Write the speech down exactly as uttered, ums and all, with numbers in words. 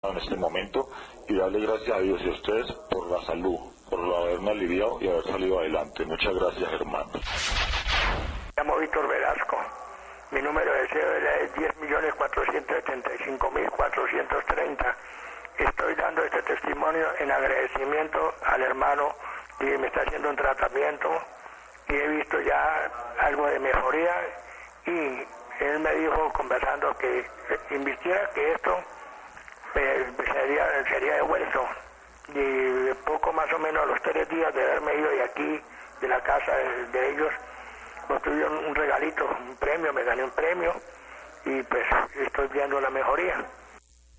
en este momento y darle gracias a Dios y a ustedes por la salud, por haberme aliviado y haber salido adelante. Muchas gracias, hermano. Me llamo Víctor Velasco. Mi número de cédula es diez millones cuatrocientos ochenta y cinco mil cuatrocientos treinta. Estoy dando este testimonio en agradecimiento al hermano que me está haciendo un tratamiento y he visto ya algo de mejoría, y él me dijo, conversando, que invirtiera, que esto eh, sería, sería devuelto. Y poco más o menos a los tres días de haberme ido de aquí, de la casa de, de ellos, me tuvieron un regalito, un premio, me gané un premio y pues estoy viendo la mejoría.